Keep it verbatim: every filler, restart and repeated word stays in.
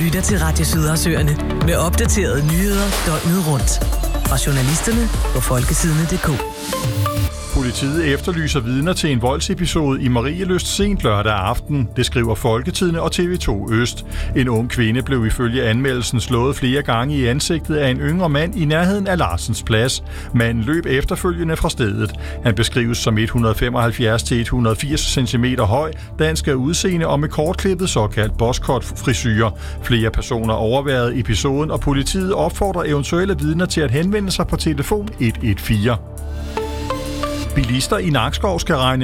lytter til Radio Sydersøerne med opdaterede nyheder døgnet rundt. Fra journalisterne på folkesidene punktum d k. Politiet efterlyser vidner til en voldsepisode i Marielyst sent lørdag aften. Det skriver Folketidende og T V to Øst. En ung kvinde blev ifølge anmeldelsen slået flere gange i ansigtet af en yngre mand i nærheden af Larsens Plads. Manden løb efterfølgende fra stedet. Han beskrives som et hundrede femoghalvfjerds til et hundrede firs centimeter høj, dansk af udseende og med kortklippet såkaldt boskot-frisyre. Flere personer overværede episoden, og politiet opfordrer eventuelle vidner til at henvende sig på telefon et et fire. Bilister i Nakskov skal regne